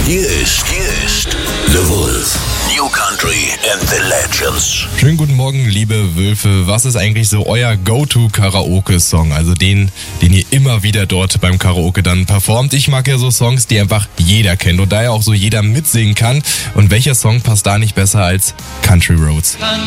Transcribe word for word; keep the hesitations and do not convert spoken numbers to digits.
Hier ist, hier ist The Wolf. New Country and the Legends. Schönen guten Morgen, liebe Wölfe. Was ist eigentlich so euer Go-To-Karaoke-Song? Also den, den ihr immer wieder dort beim Karaoke dann performt. Ich mag ja so Songs, die einfach jeder kennt und daher auch so jeder mitsingen kann. Und welcher Song passt da nicht besser als Country Roads?